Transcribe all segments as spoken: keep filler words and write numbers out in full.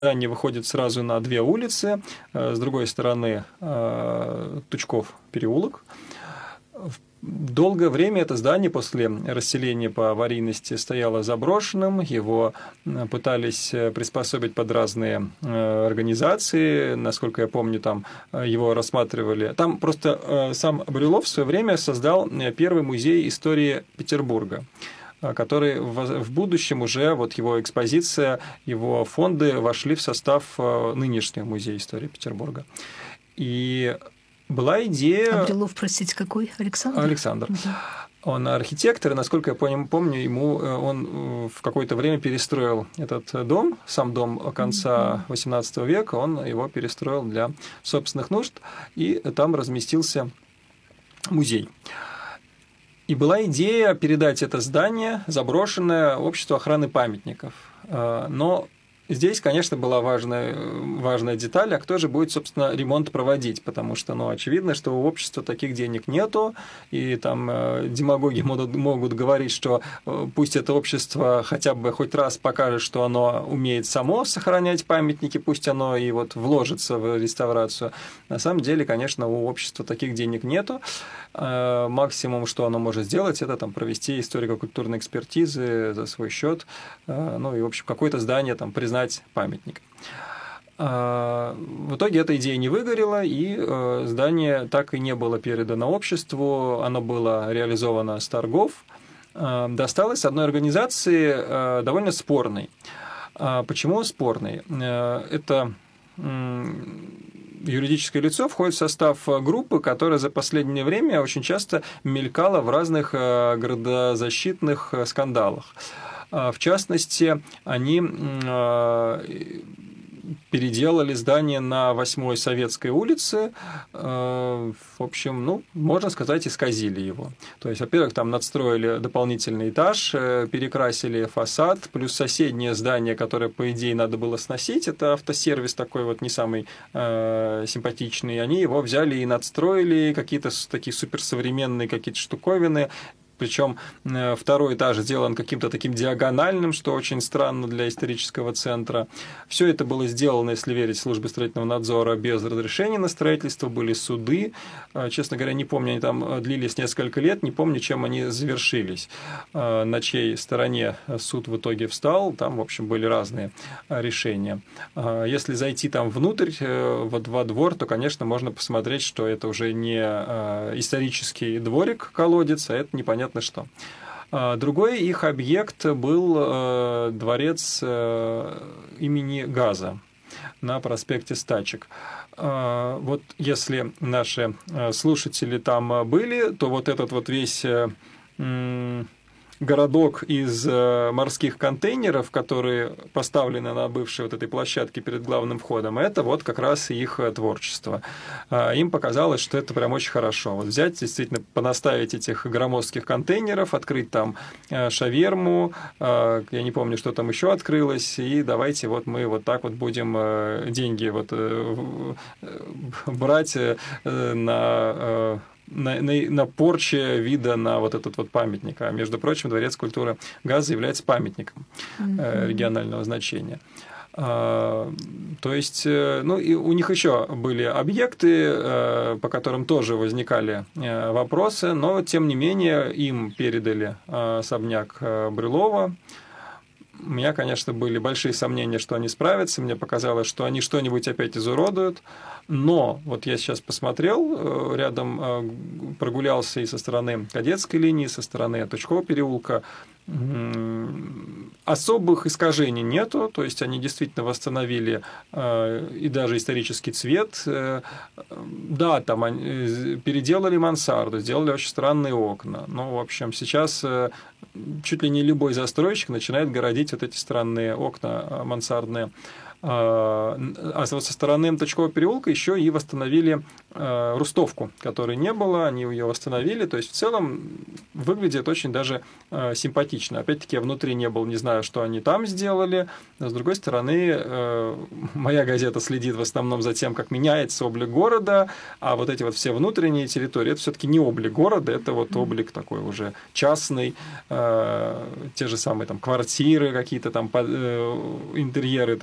Здание выходит сразу на две улицы. С другой стороны Тучков переулок. Долгое время это здание после расселения по аварийности стояло заброшенным, его пытались приспособить под разные организации, насколько я помню, там его рассматривали. Там просто сам Брюллов в свое время создал первый музей истории Петербурга, который в будущем уже, вот его экспозиция, его фонды вошли в состав нынешнего музея истории Петербурга. И была идея... А Брюллов, простите, какой? Александр? Александр. Угу. Он архитектор, и, насколько я помню, ему он в какое-то время перестроил этот дом, сам дом конца восемнадцатого века, он его перестроил для собственных нужд, и там разместился музей. И была идея передать это здание, заброшенное, обществу охраны памятников. Но здесь, конечно, была важная, важная деталь, а кто же будет, собственно, ремонт проводить, потому что, ну, очевидно, что у общества таких денег нету, и там э, демагоги могут, могут говорить, что э, пусть это общество хотя бы хоть раз покажет, что оно умеет само сохранять памятники, пусть оно и вот вложится в реставрацию. На самом деле, конечно, у общества таких денег нету. Э, максимум, что оно может сделать, это там провести историко-культурные экспертизы за свой счет, э, ну и, в общем, какое-то здание там признать памятник. В итоге эта идея не выгорела, и здание так и не было передано обществу, оно было реализовано с торгов, досталось одной организации довольно спорной. Почему спорной? Это юридическое лицо входит в состав группы, которая за последнее время очень часто мелькала в разных градозащитных скандалах. В частности, они переделали здание на восьмой Советской улице, в общем, ну, можно сказать, исказили его. То есть, во-первых, там надстроили дополнительный этаж, перекрасили фасад, плюс соседнее здание, которое, по идее, надо было сносить, это автосервис такой вот не самый э, симпатичный, они его взяли и надстроили, какие-то такие суперсовременные какие-то штуковины. Причем второй этаж сделан каким-то таким диагональным, что очень странно для исторического центра. Все это было сделано, если верить службе строительного надзора, без разрешения на строительство, были суды. Честно говоря, не помню, они там длились несколько лет, не помню, чем они завершились. На чьей стороне суд в итоге встал, там, в общем, были разные решения. Если зайти там внутрь, вот во двор, то, конечно, можно посмотреть, что это уже не исторический дворик-колодец, а это непонятно что. Другой их объект был дворец имени Газа на проспекте Стачек. Вот если наши слушатели там были, то вот этот вот весь городок из морских контейнеров, которые поставлены на бывшей вот этой площадке перед главным входом, это вот как раз их творчество. Им показалось, что это прям очень хорошо. Вот взять, действительно, понаставить этих громоздких контейнеров, открыть там шаверму, я не помню, что там еще открылось, и давайте вот мы вот так вот будем деньги вот брать на... На, на, на порче вида на вот этот вот памятник. А между прочим, Дворец культуры Газа является памятником mm-hmm. регионального значения. А, то есть, ну, и у них еще были объекты, по которым тоже возникали вопросы, но, тем не менее, им передали особняк Брюллова. У меня, конечно, были большие сомнения, что они справятся. Мне показалось, что они что-нибудь опять изуродуют. Но вот я сейчас посмотрел, рядом прогулялся и со стороны Кадетской линии, со стороны Тучкового переулка. Особых искажений нету, то есть они действительно восстановили и даже исторический цвет. Да, там они переделали мансарду, сделали очень странные окна. Ну, в общем, сейчас чуть ли не любой застройщик начинает городить вот эти странные окна мансардные. А вот со стороны Тучкового переулка еще и восстановили рустовку, которой не было, они ее восстановили, то есть в целом выглядит очень даже симпатично. Опять-таки я внутри не был, не знаю, что они там сделали, но с другой стороны моя газета следит в основном за тем, как меняется облик города, а вот эти вот все внутренние территории, это все-таки не облик города, это вот облик такой уже частный, те же самые там квартиры, какие-то там интерьеры там каких-то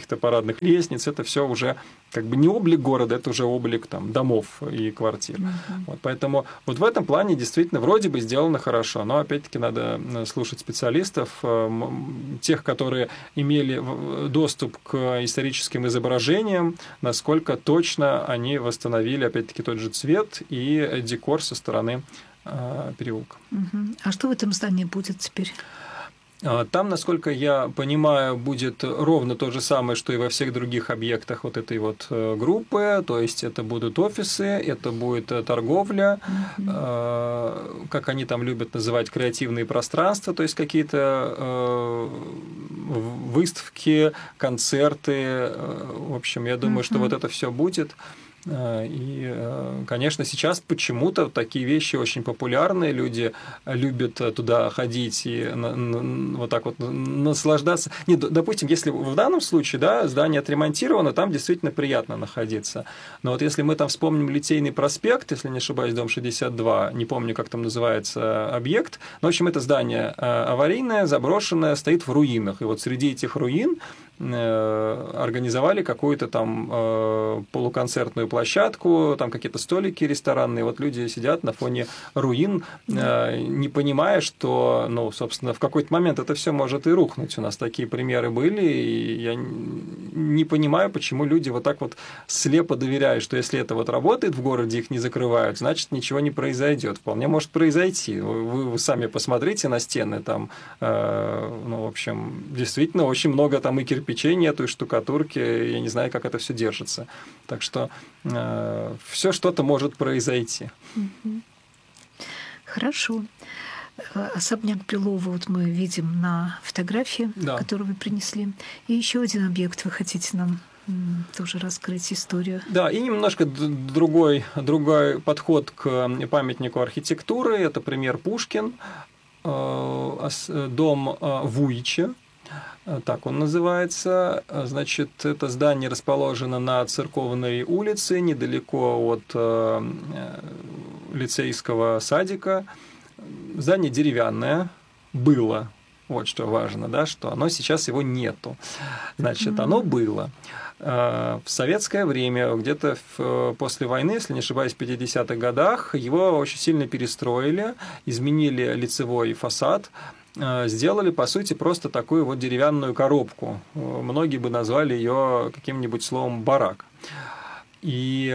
каких-то парадных лестниц. Это все уже как бы не облик города, это уже облик там, домов и квартир. Mm-hmm. Вот, поэтому вот в этом плане действительно вроде бы сделано хорошо, но опять-таки надо слушать специалистов, тех, которые имели доступ к историческим изображениям, насколько точно они восстановили опять-таки тот же цвет и декор со стороны э, переулка. Mm-hmm. А что в этом здании будет теперь? Там, насколько я понимаю, будет ровно то же самое, что и во всех других объектах вот этой вот группы, то есть это будут офисы, это будет торговля, mm-hmm. как они там любят называть, креативные пространства, то есть какие-то выставки, концерты, в общем, я думаю, mm-hmm. что вот это все будет. И, конечно, сейчас почему-то такие вещи очень популярны, люди любят туда ходить и вот так вот наслаждаться. Не, допустим, если в данном случае, да, здание отремонтировано, там действительно приятно находиться. Но вот если мы там вспомним Литейный проспект, если не ошибаюсь, дом шестьдесят два, не помню, как там называется объект, но, в общем, это здание аварийное, заброшенное, стоит в руинах. И вот среди этих руин организовали какую-то там полуконцертную площадку, там какие-то столики ресторанные, вот люди сидят на фоне руин, не понимая, что, ну, собственно, в какой-то момент это все может и рухнуть. У нас такие примеры были, и я не понимаю, почему люди вот так вот слепо доверяют, что если это вот работает в городе, их не закрывают, значит, ничего не произойдет. Вполне может произойти. Вы, вы сами посмотрите на стены, там, э, ну, в общем, действительно очень много там и кирпичей, печей нету, и штукатурки, я не знаю, как это все держится. Так что э, все что-то может произойти. Хорошо. Особняк Белова вот мы видим на фотографии, да, которую вы принесли. И еще один объект вы хотите нам тоже раскрыть историю. Да, и немножко другой, другой подход к памятнику архитектуры. Это пример Пушкин, дом Вуйча. Так он называется. Значит, это здание расположено на Церковной улице, недалеко от э, лицейского садика. Здание деревянное было. Вот что важно, да, что оно сейчас его нету. Значит, mm-hmm. оно было. В советское время, где-то в, после войны, если не ошибаюсь, в пятидесятых годах, его очень сильно перестроили, изменили лицевой фасад, сделали, по сути, просто такую вот деревянную коробку. Многие бы назвали ее каким-нибудь словом «барак». И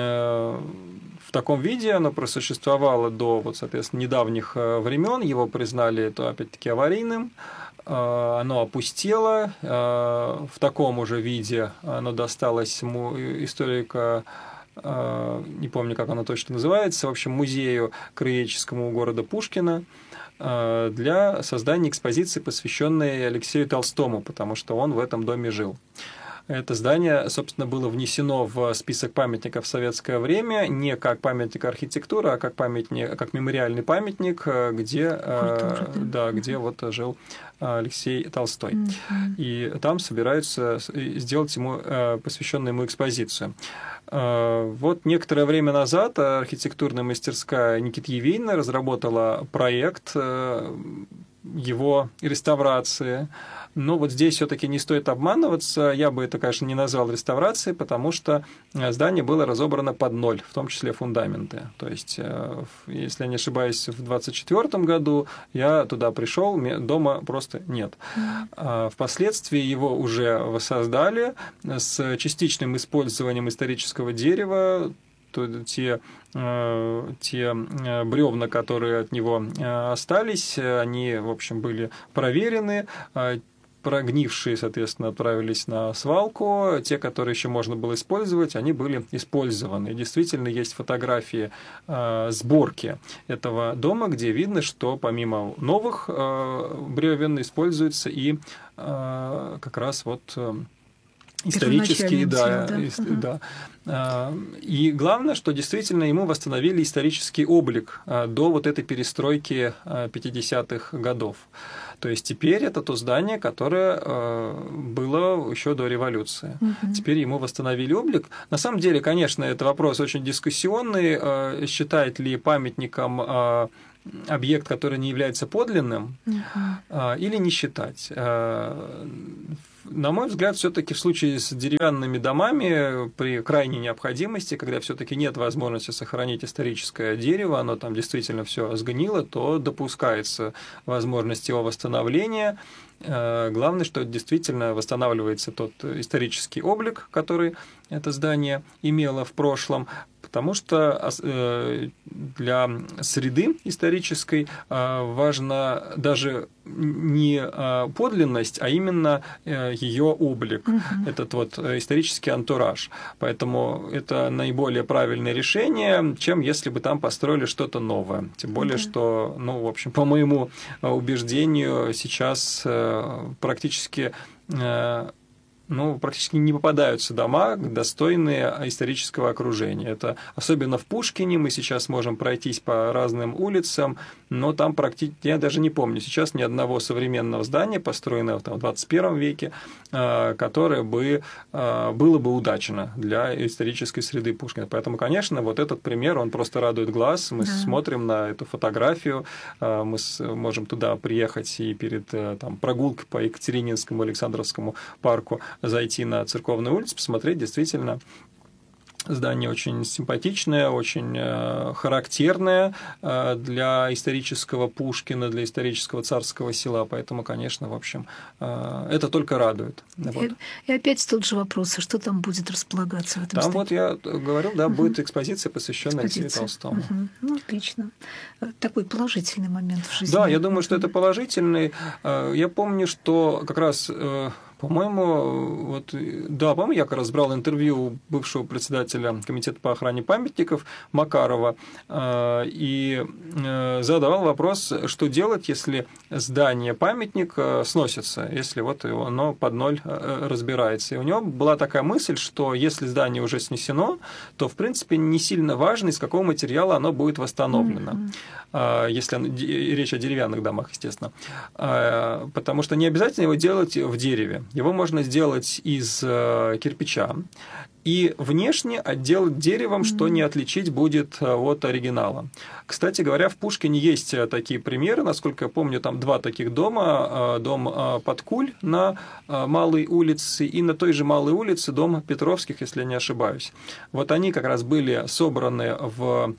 в таком виде оно просуществовало до, вот, соответственно, недавних времен. Его признали, то опять-таки, аварийным. Оно опустело. В таком уже виде оно досталось историко, не помню, как оно точно называется, в общем, музею краеведческому города Пушкина, для создания экспозиции, посвященной Алексею Толстому, потому что он в этом доме жил. Это здание, собственно, было внесено в список памятников в советское время не как памятник архитектуры, а как памятник, как мемориальный памятник, где, Культура, да? Да, где вот жил Алексей Толстой. Mm-hmm. И там собираются сделать ему посвященную ему экспозицию. Вот некоторое время назад архитектурная мастерская Никиты Евейна разработала проект его реставрации. Но вот здесь все-таки не стоит обманываться. Я бы это, конечно, не назвал реставрацией, потому что здание было разобрано под ноль, в том числе фундаменты. То есть, если я не ошибаюсь, в двадцать четвёртом году я туда пришел, дома просто нет. Mm-hmm. Впоследствии его уже воссоздали с частичным использованием исторического дерева. Те, те бревна, которые от него остались, они, в общем, были проверены. Прогнившие, соответственно, отправились на свалку. Те, которые еще можно было использовать, они были использованы. И действительно есть фотографии э, сборки этого дома, где видно, что помимо новых э, бревен используются и э, как раз вот э, исторические, да, да. И, ага. да. И главное, что действительно ему восстановили исторический облик до вот этой перестройки пятидесятых годов. То есть теперь это то здание, которое было еще до революции. Угу. Теперь ему восстановили облик. На самом деле, конечно, это вопрос очень дискуссионный. Считать ли памятником объект, который не является подлинным, uh-huh. или не считать. На мой взгляд, все-таки в случае с деревянными домами при крайней необходимости, когда все-таки нет возможности сохранить историческое дерево, оно там действительно все сгнило, то допускается возможность его восстановления. Главное, что действительно восстанавливается тот исторический облик, который это здание имело в прошлом, потому что для среды исторической важна даже не подлинность, а именно ее облик, угу. этот вот исторический антураж. Поэтому это наиболее правильное решение, чем если бы там построили что-то новое. Тем более, угу. что, ну, в общем, по моему убеждению, сейчас практически ну, практически не попадаются дома, достойные исторического окружения. Это особенно в Пушкине, мы сейчас можем пройтись по разным улицам, но там практически, я даже не помню сейчас ни одного современного здания, построенного там, в двадцать первом веке, которое бы, было бы удачно для исторической среды Пушкина. Поэтому, конечно, вот этот пример, он просто радует глаз. Мы да. смотрим на эту фотографию, мы можем туда приехать и перед там, прогулкой по Екатерининскому, Александровскому парку зайти на Церковную улицу, посмотреть, действительно, здание очень симпатичное, очень характерное для исторического Пушкина, для исторического Царского Села, поэтому, конечно, в общем, это только радует. Вот. И, и опять тот же вопрос, что там будет располагаться в этом Там здании? вот я говорил, да, угу. будет экспозиция, посвященная Алексею Толстому. Угу. Ну, отлично. Такой положительный момент в жизни. Да, я думаю, что это положительный. Я помню, что как раз... По-моему, вот, да, по-моему, я как раз брал интервью у бывшего председателя комитета по охране памятников Макарова и задавал вопрос, что делать, если здание-памятник сносится, если вот оно под ноль разбирается. И у него была такая мысль, что если здание уже снесено, то, в принципе, не сильно важно, из какого материала оно будет восстановлено. Mm-hmm. Если речь о деревянных домах, естественно. Потому что не обязательно его делать в дереве. Его можно сделать из кирпича и внешне отделать деревом, mm-hmm. что не отличить будет от оригинала. Кстати говоря, в Пушкине есть такие примеры, насколько я помню, там два таких дома. Дом Подкуль на Малой улице и на той же Малой улице дом Петровских, если я не ошибаюсь. Вот они как раз были собраны в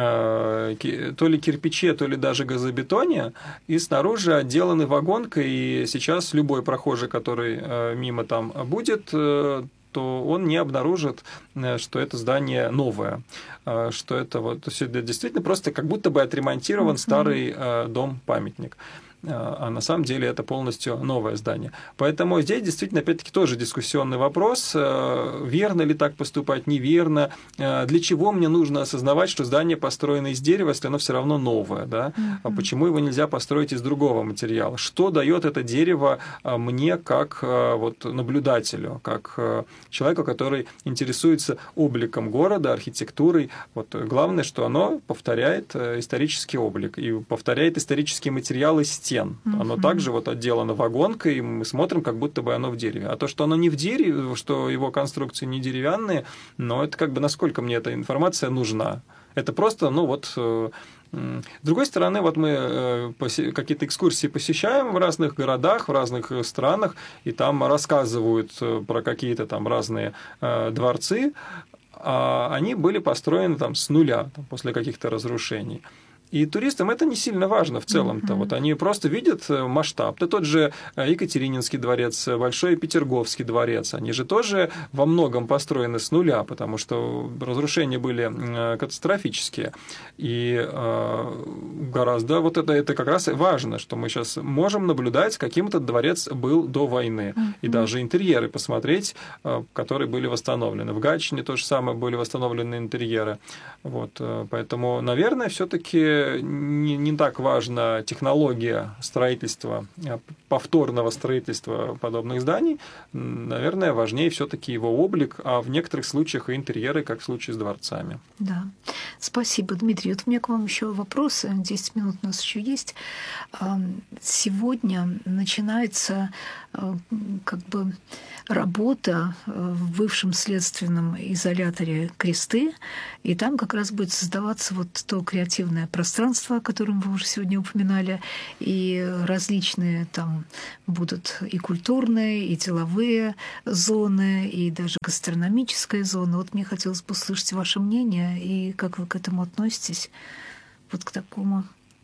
то ли кирпиче, то ли даже газобетоне, и снаружи отделаны вагонкой, и сейчас любой прохожий, который мимо там будет, то он не обнаружит, что это здание новое, что это вот, то есть это действительно просто как будто бы отремонтирован mm-hmm. старый дом-памятник. А на самом деле это полностью новое здание. Поэтому здесь действительно, опять-таки, тоже дискуссионный вопрос, верно ли так поступать, неверно, для чего мне нужно осознавать, что здание построено из дерева, если оно все равно новое, да? Mm-hmm. Почему его нельзя построить из другого материала? Что дает это дерево мне как вот, наблюдателю, как человеку, который интересуется обликом города, архитектурой? Вот, главное, что оно повторяет исторический облик и повторяет исторические материалы стен. Оно mm-hmm. также вот отделано вагонкой, и мы смотрим, как будто бы оно в дереве. А то, что оно не в дереве, что его конструкции не деревянные, но это как бы насколько мне эта информация нужна. Это просто, ну вот... С другой стороны, вот мы какие-то экскурсии посещаем в разных городах, в разных странах, и там рассказывают про какие-то там разные дворцы, а они были построены там с нуля, там, после каких-то разрушений. И туристам это не сильно важно в целом-то. Mm-hmm. Вот они просто видят масштаб. Да тот же Екатерининский дворец, Большой Петерговский дворец, они же тоже во многом построены с нуля, потому что разрушения были катастрофические. И гораздо вот это, это как раз важно, что мы сейчас можем наблюдать, каким этот дворец был до войны. Mm-hmm. И даже интерьеры посмотреть, которые были восстановлены. В Гатчине то же самое были восстановлены интерьеры. Вот. Поэтому, наверное, все-таки Не, не так важна технология строительства, повторного строительства подобных зданий. Наверное, важнее все-таки его облик, а в некоторых случаях и интерьеры, как в случае с дворцами. Да. Спасибо, Дмитрий. Вот у меня к вам еще вопрос. десять минут у нас еще есть. Сегодня начинается как бы работа в бывшем следственном изоляторе «Кресты», и там как раз будет создаваться вот то креативное пространство, о котором вы уже сегодня упоминали, и различные там будут и культурные, и деловые зоны, и даже гастрономическая зона. Вот мне хотелось бы услышать ваше мнение, и как вы к этому относитесь, вот к такому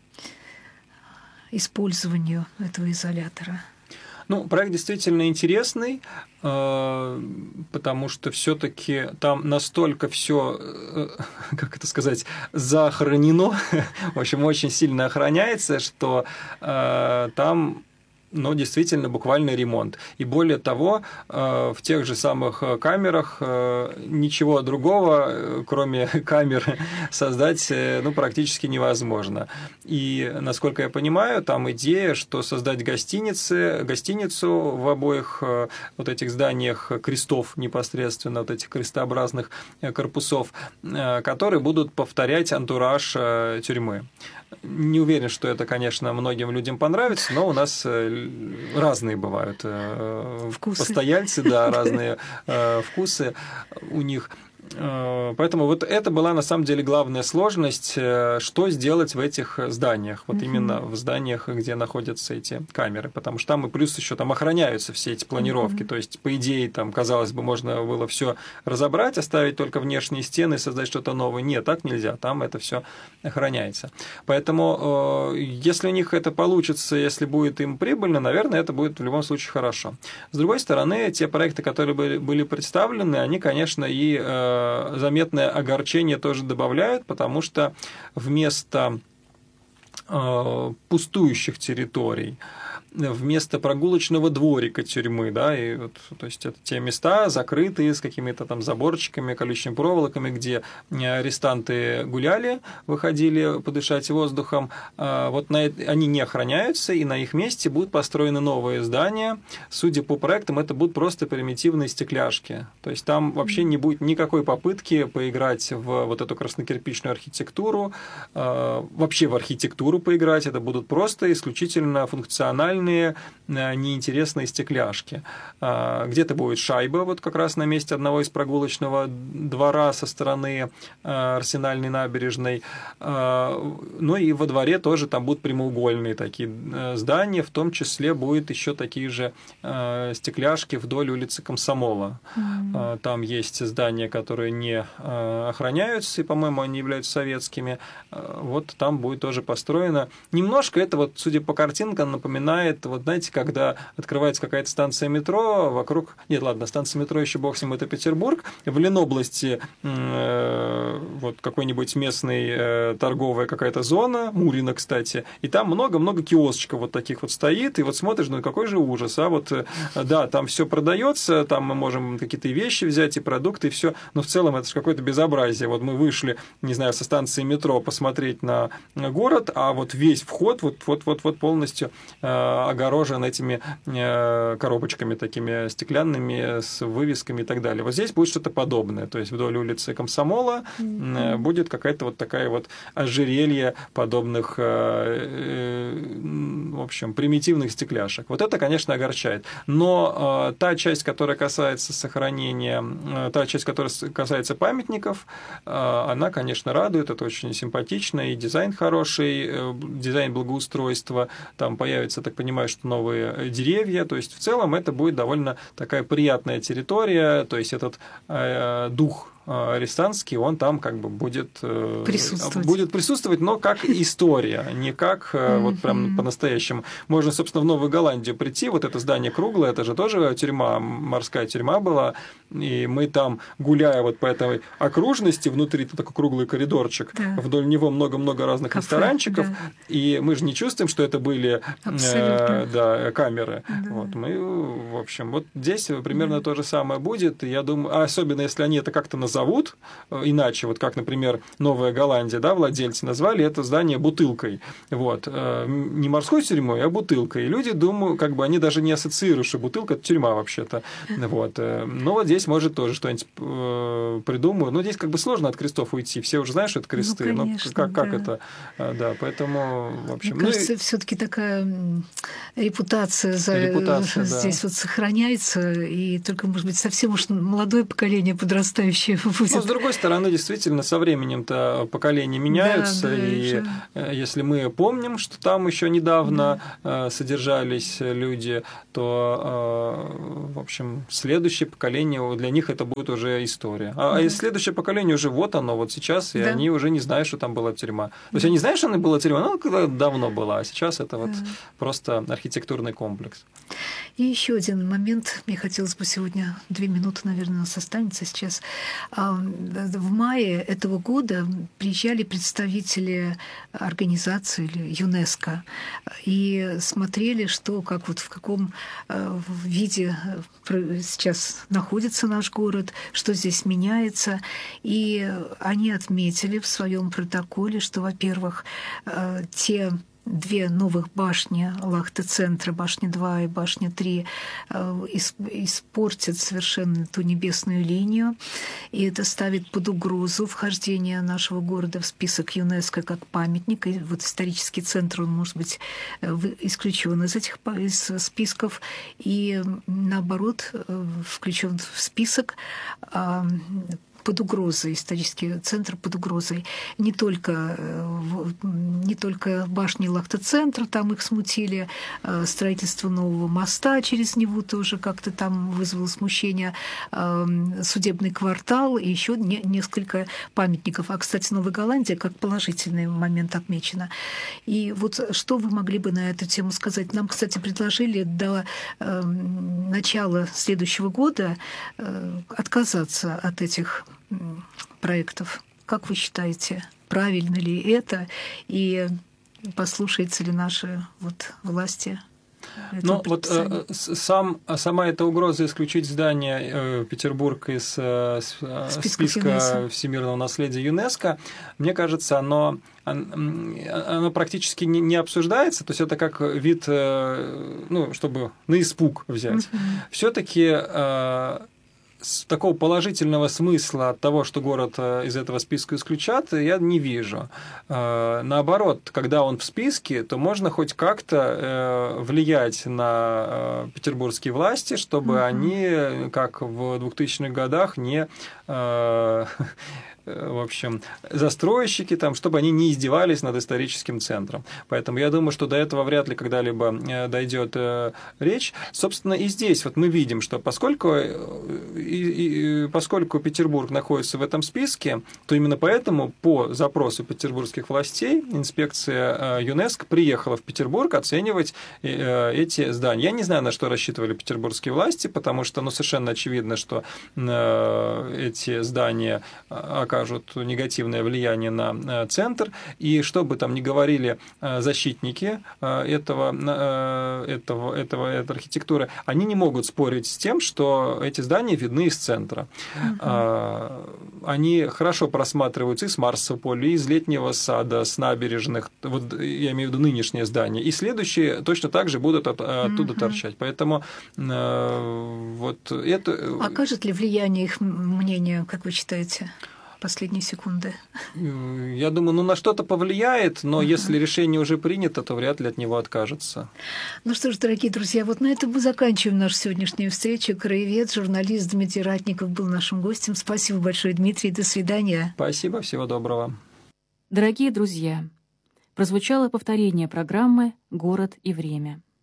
использованию этого изолятора. Ну, проект действительно интересный, потому что все-таки там настолько все, как это сказать, захоронено, в общем, очень сильно охраняется, что там, но действительно буквальный ремонт. И более того, в тех же самых камерах ничего другого, кроме камер, создать ну, практически невозможно. И, насколько я понимаю, там идея, что создать гостиницы, гостиницу в обоих вот этих зданиях крестов непосредственно, вот этих крестообразных корпусов, которые будут повторять антураж тюрьмы. Не уверен, что это, конечно, многим людям понравится, но у нас разные бывают вкусы. Постояльцы, да, разные вкусы у них. Поэтому вот это была на самом деле главная сложность, что сделать в этих зданиях, вот uh-huh. именно в зданиях, где находятся эти камеры, потому что там и плюс еще там охраняются все эти планировки, uh-huh. то есть по идее там, казалось бы, можно было все разобрать, оставить только внешние стены и создать что-то новое. Нет, так нельзя, там это все охраняется. Поэтому если у них это получится, если будет им прибыльно, наверное, это будет в любом случае хорошо. С другой стороны, те проекты, которые были представлены, они, конечно, и заметное огорчение тоже добавляют, потому что вместо э, пустующих территорий, вместо прогулочного дворика тюрьмы, да, и вот, то есть это те места закрытые с какими-то там заборчиками, колючими проволоками, где арестанты гуляли, выходили подышать воздухом, вот на это, они не охраняются, и на их месте будут построены новые здания. Судя по проектам, это будут просто примитивные стекляшки, то есть там вообще не будет никакой попытки поиграть в вот эту краснокирпичную архитектуру, вообще в архитектуру поиграть, это будут просто исключительно функциональные неинтересные стекляшки. Где-то будет шайба, вот как раз на месте одного из прогулочного двора со стороны Арсенальной набережной. Ну и во дворе тоже там будут прямоугольные такие здания, в том числе будут еще такие же стекляшки вдоль улицы Комсомола. Mm-hmm. Там есть здания, которые не охраняются, и, по-моему, они являются советскими. Вот там будет тоже построено. Немножко это, вот, судя по картинкам, напоминает, вот знаете, когда открывается какая-то станция метро, вокруг... Нет, ладно, станция метро еще бог с ним, это Петербург. В Ленобласти э, вот какой-нибудь местный э, торговая какая-то зона, Мурина, кстати, и там много-много киосочков вот таких вот стоит, и вот смотришь, ну какой же ужас, а вот, э, да, там все продается, там мы можем какие-то вещи взять и продукты, и все, но в целом это же какое-то безобразие. Вот мы вышли, не знаю, со станции метро посмотреть на город, а вот весь вход вот-вот-вот полностью огорожен этими коробочками такими стеклянными с вывесками и так далее. Вот здесь будет что-то подобное. То есть вдоль улицы Комсомола mm-hmm. будет какая-то вот такая вот ожерелье подобных, в общем, примитивных стекляшек. Вот это, конечно, огорчает. Но та часть, которая касается сохранения, та часть, которая касается памятников, она, конечно, радует. Это очень симпатично. И дизайн хороший, дизайн благоустройства. Там появится, так понимаю, что новые деревья, то есть в целом это будет довольно такая приятная территория, то есть этот э, дух арестантский, он там как бы будет присутствовать, будет присутствовать, но как история, не как mm-hmm. вот прям по-настоящему. Можно, собственно, в Новую Голландию прийти, вот это здание круглое, это же тоже тюрьма, морская тюрьма была, и мы там, гуляя вот по этой окружности, внутри такой круглый коридорчик, да. вдоль него много-много разных кафе, ресторанчиков, да. и мы же не чувствуем, что это были э, да, камеры. Да. Вот, мы, в общем, вот здесь примерно mm-hmm. то же самое будет, я думаю, особенно если они это как-то называют, назовут иначе, вот как, например, Новая Голландия, да, владельцы назвали это здание бутылкой. Вот. Не морской тюрьмой, а бутылкой. И люди думают, как бы они даже не ассоциируют, что бутылка – это тюрьма вообще-то. Вот. Но вот здесь, может, тоже что-нибудь придумают. Но здесь как бы сложно от крестов уйти. Все уже знают, что это кресты. Ну, конечно, но как, как да. это? Да, поэтому, в общем... Мне кажется, ну, и... все-таки такая репутация, за... репутация здесь да. вот сохраняется, и только, может быть, совсем уж молодое поколение подрастающее будет. Но, с другой стороны, действительно, со временем-то поколения меняются, да, да, и уже. Если мы помним, что там еще недавно да. содержались люди, то, в общем, следующее поколение, для них это будет уже история. А да. следующее поколение уже вот оно, вот сейчас, и да. они уже не знают, что там была тюрьма. То да. есть они знают, что она была тюрьма, но когда давно была, а сейчас это вот да. просто архитектурный комплекс. И еще один момент, мне хотелось бы сегодня, две минуты, наверное, у нас останется сейчас. В мае этого года приезжали представители организации или ЮНЕСКО и смотрели, что, как вот в каком виде сейчас находится наш город, что здесь меняется. И они отметили в своем протоколе, что, во-первых, те две новых башни Лахте-центра, башня два и башня три, испортят совершенно ту небесную линию, и это ставит под угрозу вхождение нашего города в список ЮНЕСКО как памятник. И вот исторический центр, он может быть исключен из этих из списков, и наоборот включен в список под угрозой, исторический центр под угрозой. Не только, не только башни Лахте-центра, там их смутили, строительство нового моста через Неву тоже как-то там вызвало смущение, судебный квартал и еще не, несколько памятников. А, кстати, Новая Голландия как положительный момент отмечена. И вот что вы могли бы на эту тему сказать? Нам, кстати, предложили до начала следующего года отказаться от этих проектов. Как вы считаете, правильно ли это, и послушаются ли наши вот власти? Ну, вот э, сам, сама эта угроза исключить здание э, Петербург из э, списка, списка всемирного наследия ЮНЕСКо, мне кажется, оно, оно практически не, не обсуждается, то есть это как вид, э, ну, чтобы на испуг взять. Mm-hmm. Все-таки э, такого положительного смысла от того, что город из этого списка исключат, я не вижу. Наоборот, когда он в списке, то можно хоть как-то влиять на петербургские власти, чтобы mm-hmm. они, как в двухтысячных годах, не... в общем, застройщики, там, чтобы они не издевались над историческим центром. Поэтому я думаю, что до этого вряд ли когда-либо дойдет речь. Собственно, и здесь вот мы видим, что поскольку, и, и, поскольку Петербург находится в этом списке, то именно поэтому по запросу петербургских властей инспекция ЮНЕСКО приехала в Петербург оценивать эти здания. Я не знаю, на что рассчитывали петербургские власти, потому что ну, совершенно очевидно, что эти здания окажутся окажут негативное влияние на центр, и что бы там ни говорили защитники этого, этого, этого, этой архитектуры, они не могут спорить с тем, что эти здания видны из центра. Uh-huh. Они хорошо просматриваются и с Марсового поля, и из Летнего сада, с набережных, вот я имею в виду нынешнее здание, и следующие точно так же будут от, оттуда uh-huh. торчать. Поэтому вот это... Окажет ли влияние их мнение, как вы считаете? Последние секунды. Я думаю, ну на что-то повлияет, но uh-huh. если решение уже принято, то вряд ли от него откажется. Ну что ж, дорогие друзья, вот на этом мы заканчиваем нашу сегодняшнюю встречу. Краевед, журналист Дмитрий Ратников был нашим гостем. Спасибо большое, Дмитрий. До свидания. Спасибо, всего доброго. Дорогие друзья, прозвучало повторение программы «Город и время».